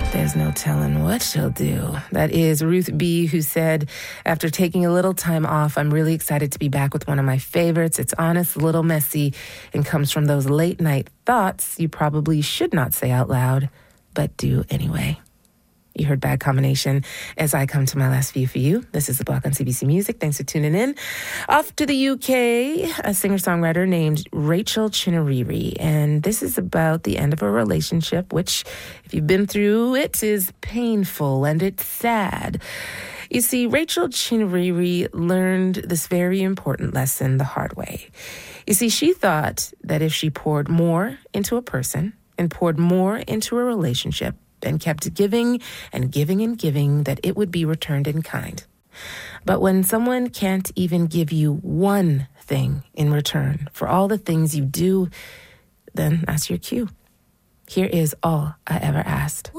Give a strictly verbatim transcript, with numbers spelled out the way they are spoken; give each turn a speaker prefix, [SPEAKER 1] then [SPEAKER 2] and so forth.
[SPEAKER 1] There's no telling what she'll do. That is Ruth B., who said, after taking a little time off, I'm really excited to be back with one of my favorites. It's honest, a little messy, and comes from those late night thoughts you probably should not say out loud, but do anyway. You heard Bad Combination as I come to my last view for you. This is The Block on C B C Music. Thanks for tuning in. Off to the U K, a singer-songwriter named Rachel Chinariri. And this is about the end of a relationship, which, if you've been through it, is painful and it's sad. You see, Rachel Chinariri learned this very important lesson the hard way. You see, she thought that if she poured more into a person and poured more into a relationship, and kept giving and giving and giving, that it would be returned in kind. But when someone can't even give you one thing in return for all the things you do, then that's your cue. Here is All I Ever Asked.